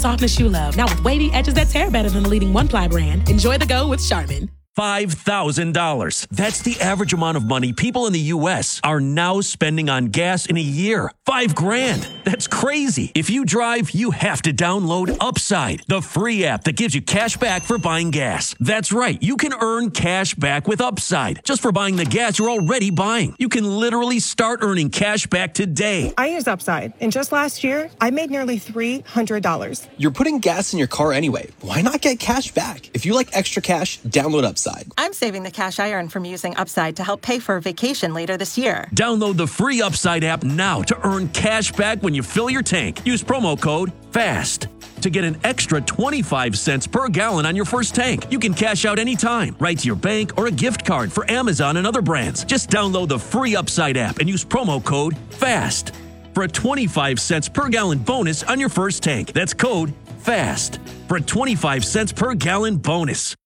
softness you love. Now with wavy edges that tear better than the leading one-ply brand. Enjoy the go with Charmin. $5,000. That's the average amount of money people in the U.S. are now spending on gas in a year. $5,000. That's crazy. If you drive, you have to download Upside, the free app that gives you cash back for buying gas. That's right. You can earn cash back with Upside just for buying the gas you're already buying. You can literally start earning cash back today. I use Upside, and just last year, I made nearly $300. You're putting gas in your car anyway. Why not get cash back? If you like extra cash, download Upside. I'm saving the cash I earn from using Upside to help pay for a vacation later this year. Download the free Upside app now to earn cash back when you fill your tank. Use promo code FAST to get an extra 25 cents per gallon on your first tank. You can cash out anytime, right to your bank or a gift card for Amazon and other brands. Just download the free Upside app and use promo code FAST for a 25 cents per gallon bonus on your first tank. That's code FAST for a 25 cents per gallon bonus.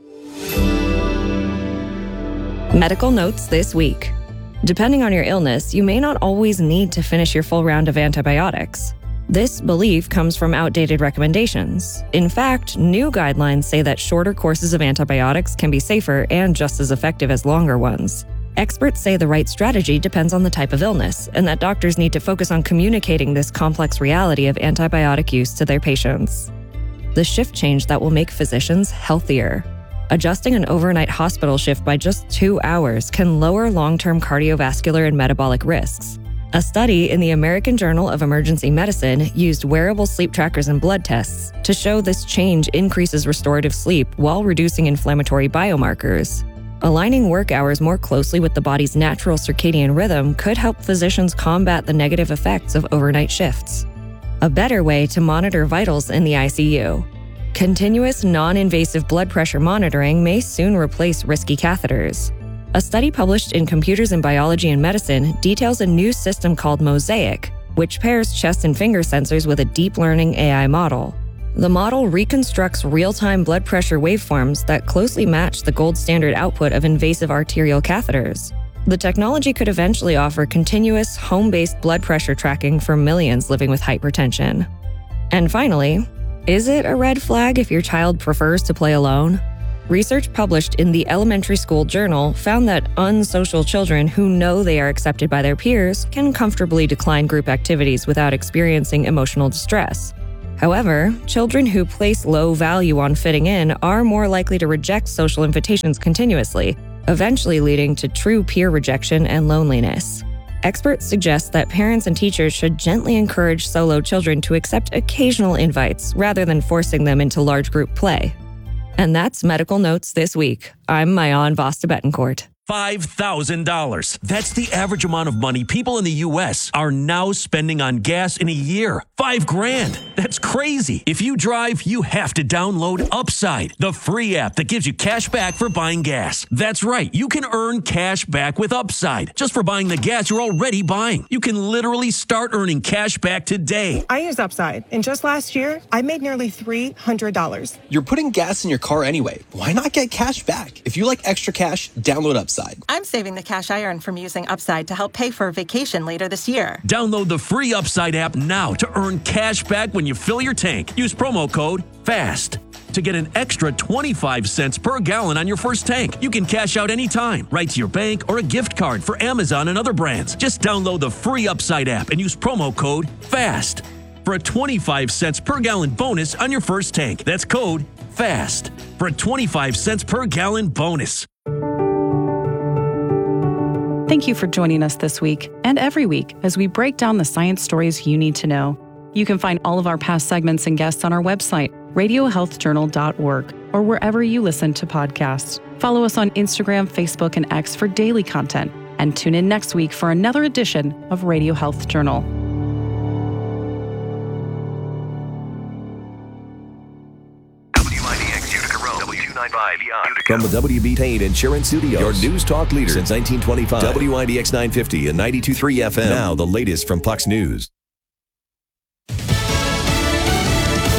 Medical notes this week. Depending on your illness, you may not always need to finish your full round of antibiotics. This belief comes from outdated recommendations. In fact, new guidelines say that shorter courses of antibiotics can be safer and just as effective as longer ones. Experts say the right strategy depends on the type of illness, and that doctors need to focus on communicating this complex reality of antibiotic use to their patients. The shift change that will make physicians healthier. Adjusting an overnight hospital shift by just 2 hours can lower long-term cardiovascular and metabolic risks. A study in the American Journal of Emergency Medicine used wearable sleep trackers and blood tests to show this change increases restorative sleep while reducing inflammatory biomarkers. Aligning work hours more closely with the body's natural circadian rhythm could help physicians combat the negative effects of overnight shifts. A better way to monitor vitals in the ICU. Continuous non-invasive blood pressure monitoring may soon replace risky catheters. A study published in Computers in Biology and Medicine details a new system called Mosaic, which pairs chest and finger sensors with a deep learning AI model. The model reconstructs real-time blood pressure waveforms that closely match the gold standard output of invasive arterial catheters. The technology could eventually offer continuous, home-based blood pressure tracking for millions living with hypertension. And finally, is it a red flag if your child prefers to play alone? Research published in the Elementary School Journal found that unsocial children who know they are accepted by their peers can comfortably decline group activities without experiencing emotional distress. However, children who place low value on fitting in are more likely to reject social invitations continuously, eventually leading to true peer rejection and loneliness. Experts suggest that parents and teachers should gently encourage solo children to accept occasional invites rather than forcing them into large group play. And that's Medical Notes this week. I'm Mayan Vasta Betancourt. $5,000. That's the average amount of money people in the U.S. are now spending on gas in a year. $5,000. That's crazy. If you drive, you have to download Upside, the free app that gives you cash back for buying gas. That's right. You can earn cash back with Upside just for buying the gas you're already buying. You can literally start earning cash back today. I use Upside, and just last year, I made nearly $300. You're putting gas in your car anyway. Why not get cash back? If you like extra cash, download Upside. I'm saving the cash I earn from using Upside to help pay for a vacation later this year. Download the free Upside app now to earn cash back when you fill your tank. Use promo code FAST to get an extra 25 cents per gallon on your first tank. You can cash out anytime, right to your bank or a gift card for Amazon and other brands. Just download the free Upside app and use promo code FAST for a 25 cents per gallon bonus on your first tank. That's code FAST for a 25 cents per gallon bonus. Thank you for joining us this week and every week as we break down the science stories you need to know. You can find all of our past segments and guests on our website, radiohealthjournal.org, or wherever you listen to podcasts. Follow us on Instagram, Facebook, and X for daily content, and tune in next week for another edition of Radio Health Journal. From the WB Payne Insurance Studios, your news talk leader since 1925. WIDX 950 and 92.3 FM. Now the latest from Pucks News. It's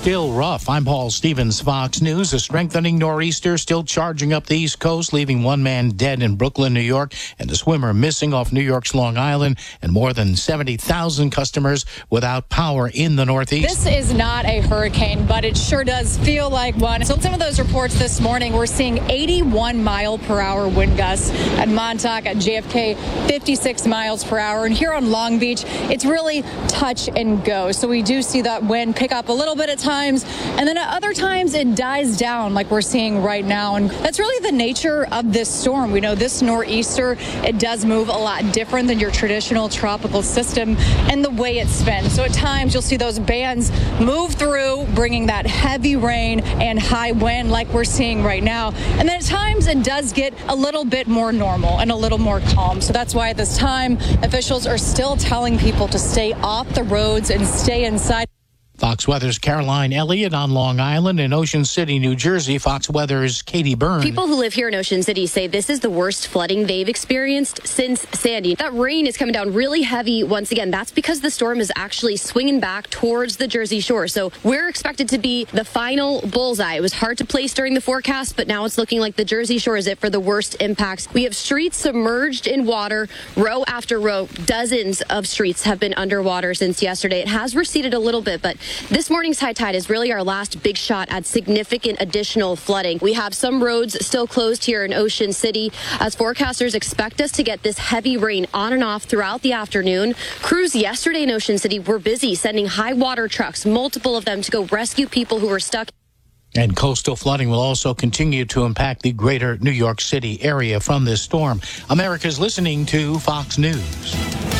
still rough. I'm Paul Stevens, Fox News. A strengthening nor'easter still charging up the East Coast, leaving one man dead in Brooklyn, New York, and a swimmer missing off New York's Long Island, and more than 70,000 customers without power in the Northeast. This is not a hurricane, but it sure does feel like one. So some of those reports this morning, we're seeing 81 mile per hour wind gusts at Montauk, at JFK, 56 miles per hour. And here on Long Beach, it's really touch and go. So we do see that wind pick up a little bit at times, and then at other times it dies down like we're seeing right now. And that's really the nature of this storm. We know this nor'easter, it does move a lot different than your traditional tropical system and the way it spins. So at times you'll see those bands move through, bringing that heavy rain and high wind like we're seeing right now. And then at times it does get a little bit more normal and a little more calm. So that's why at this time, officials are still telling people to stay off the roads and stay inside. Fox Weather's Caroline Elliott on Long Island. In Ocean City, New Jersey, Fox Weather's Katie Byrne. People who live here in Ocean City say this is the worst flooding they've experienced since Sandy. That rain is coming down really heavy once again. That's because the storm is actually swinging back towards the Jersey Shore. So we're expected to be the final bullseye. It was hard to place during the forecast, but now it's looking like the Jersey Shore is it for the worst impacts. We have streets submerged in water, row after row. Dozens of streets have been underwater since yesterday. It has receded a little bit, but this morning's high tide is really our last big shot at significant additional flooding. We have some roads still closed here in Ocean City as forecasters expect us to get this heavy rain on and off throughout the afternoon. Crews yesterday in Ocean City were busy sending high water trucks, multiple of them, to go rescue people who were stuck. And coastal flooding will also continue to impact the greater New York City area from this storm. America's listening to Fox News.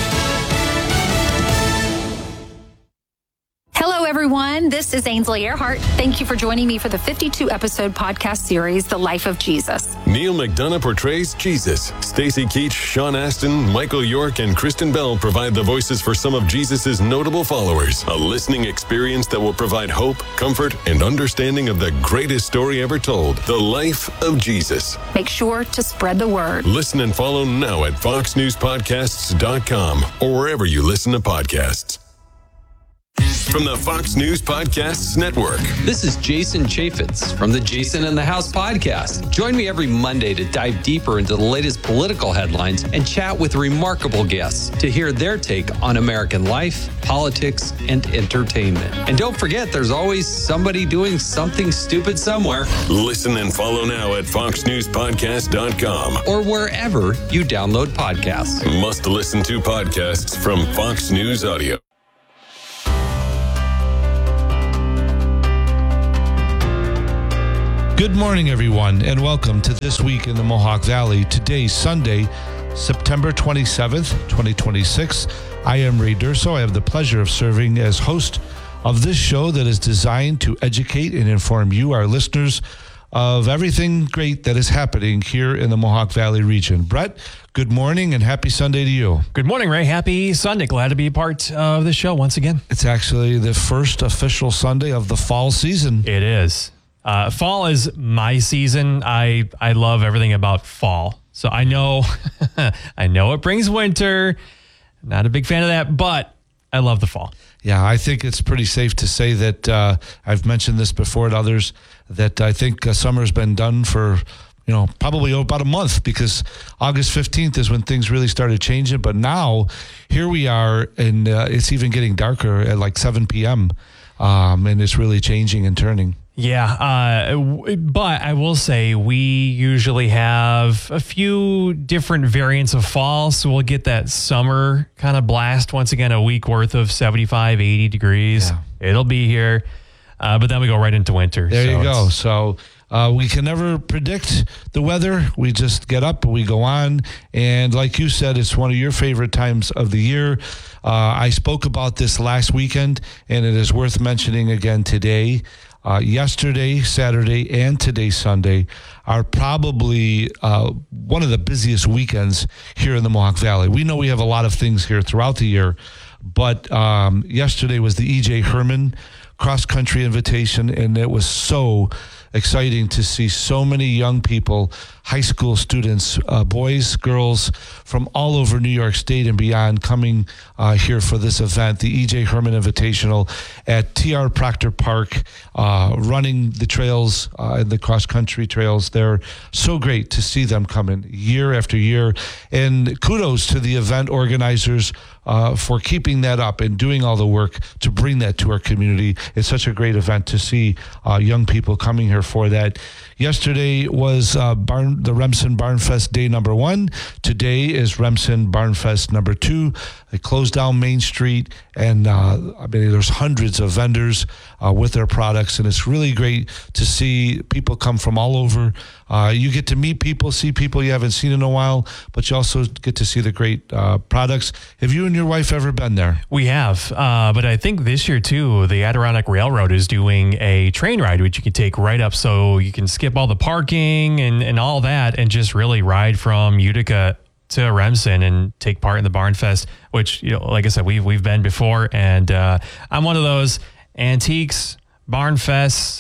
Hello, everyone. This is Ainsley Earhart. Thank you for joining me for the 52-episode podcast series, The Life of Jesus. Neil McDonough portrays Jesus. Stacey Keach, Sean Astin, Michael York, and Kristen Bell provide the voices for some of Jesus' notable followers. A listening experience that will provide hope, comfort, and understanding of the greatest story ever told, The Life of Jesus. Make sure to spread the word. Listen and follow now at foxnewspodcasts.com or wherever you listen to podcasts. From the Fox News Podcasts Network. This is Jason Chaffetz from the Jason in the House podcast. Join me every Monday to dive deeper into the latest political headlines and chat with remarkable guests to hear their take on American life, politics, and entertainment. And don't forget, there's always somebody doing something stupid somewhere. Listen and follow now at foxnewspodcast.com or wherever you download podcasts. Must listen to podcasts from Fox News Audio. Good morning, everyone, and welcome to This Week in the Mohawk Valley. Today's Sunday, September 27th, 2026. I am Ray Durso. I have the pleasure of serving as host of this show that is designed to educate and inform you, our listeners, of everything great that is happening here in the Mohawk Valley region. Brett, good morning and happy Sunday to you. Good morning, Ray. Happy Sunday. Glad to be a part of the show once again. It's actually the first official Sunday of the fall season. It is. Fall is my season. I love everything about fall. So I know it brings winter. Not a big fan of that, but I love the fall. Yeah, I think it's pretty safe to say that I've mentioned this before to others, that I think summer's been done for, probably about a month, because August 15th is when things really started changing. But now here we are, and it's even getting darker at like 7 p.m. And it's really changing and turning. Yeah, but I will say we usually have a few different variants of fall, so we'll get that summer kind of blast once again, a week worth of 75, 80 degrees. Yeah. It'll be here, but then we go right into winter. There you go. So we can never predict the weather. We just get up, we go on, and like you said, it's one of your favorite times of the year. I spoke about this last weekend, and it is worth mentioning again today. Yesterday, Saturday, and today, Sunday, are probably one of the busiest weekends here in the Mohawk Valley. We know we have a lot of things here throughout the year, but yesterday was the E.J. Herman cross-country invitation, and it was so exciting to see so many young people high school students, boys, girls from all over New York State and beyond coming here for this event, the E.J. Herman Invitational at T.R. Proctor Park, running the trails and the cross-country trails. They're so great to see them coming year after year. And kudos to the event organizers for keeping that up and doing all the work to bring that to our community. It's such a great event to see young people coming here for that. Yesterday was the Remsen Barn Fest day number 1. Today is Remsen Barn Fest number 2. They closed down Main Street, and there's hundreds of vendors with their products, and it's really great to see people come from all over. You get to meet people, see people you haven't seen in a while, but you also get to see the great products. Have you and your wife ever been there? We have, but I think this year too, the Adirondack Railroad is doing a train ride, which you can take right up, so you can skip all the parking and all that, and just really ride from Utica to Remsen and take part in the Barn Fest, which, like I said, we've been before, and I'm one of those antiques, Barn Fests.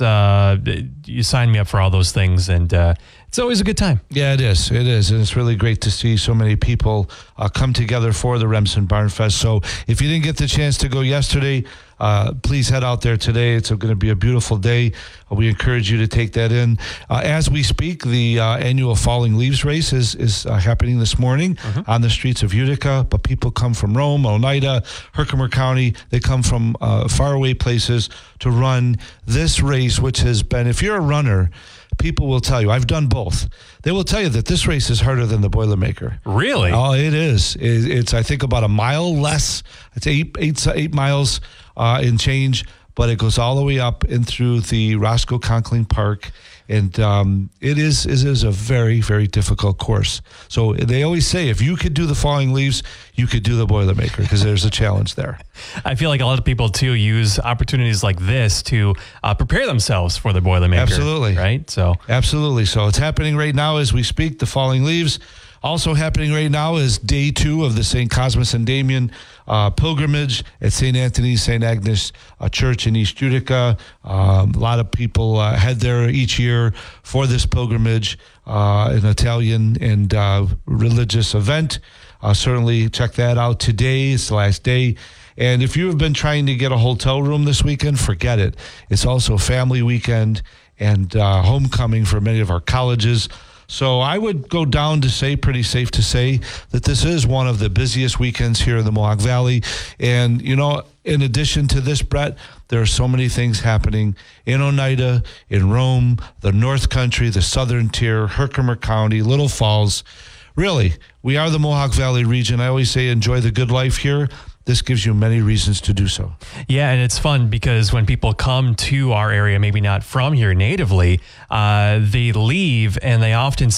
You sign me up for all those things, and it's always a good time. Yeah, it is. It is. And it's really great to see so many people come together for the Remsen Barn Fest. So if you didn't get the chance to go yesterday, please head out there today. It's going to be a beautiful day. We encourage you to take that in. As we speak, the annual Falling Leaves race is happening this morning on the streets of Utica, but people come from Rome, Oneida, Herkimer County. They come from faraway places to run this race, which has been, if you're a runner, people will tell you, I've done both. They will tell you that this race is harder than the Boilermaker. Really? Oh, it is. It's I think, about a mile less. It's 8 miles in change, but it goes all the way up and through the Roscoe Conkling Park. And it is a very, very difficult course. So they always say, if you could do the Falling Leaves, you could do the Boilermaker, because there's a challenge there. I feel like a lot of people, too, use opportunities like this to prepare themselves for the Boilermaker. Absolutely. Right? Absolutely. So it's happening right now as we speak, the Falling Leaves. Also happening right now is day 2 of the St. Cosmas and Damian pilgrimage at St. Anthony, St. Agnes Church in East Utica. A lot of people head there each year for this pilgrimage, an Italian and religious event. Certainly check that out today. It's the last day. And if you have been trying to get a hotel room this weekend, forget it. It's also family weekend and homecoming for many of our colleges. So I would go down to say, pretty safe to say, that this is one of the busiest weekends here in the Mohawk Valley. And, in addition to this, Brett, there are so many things happening in Oneida, in Rome, the North Country, the Southern Tier, Herkimer County, Little Falls. Really, we are the Mohawk Valley region. I always say enjoy the good life here. This gives you many reasons to do so. Yeah, and it's fun because when people come to our area, maybe not from here natively, they leave and they often